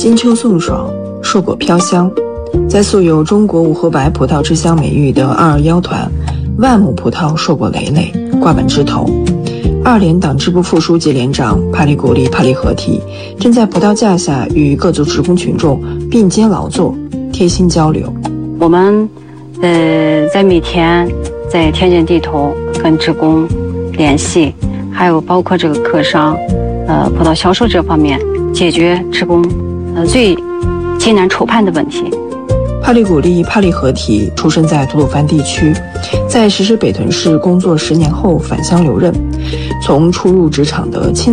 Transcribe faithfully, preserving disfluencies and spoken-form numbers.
金秋送爽，硕果飘香。在素有中国五湖白葡萄之乡美誉的二二幺团，万亩葡萄硕果累累，挂满枝头。二连党支部副书记连长帕里古丽帕里合体正在葡萄架下与各族职工群众并肩劳作，贴心交流。 我们呃在每天在田间地头跟职工联系，还有包括这个客商呃葡萄销售这方面，解决职工呃最艰难愁盼的问题。 帕里古丽帕里合体出生在吐鲁番地区，在实施北屯市工作十年后返乡留任，从初入职场的青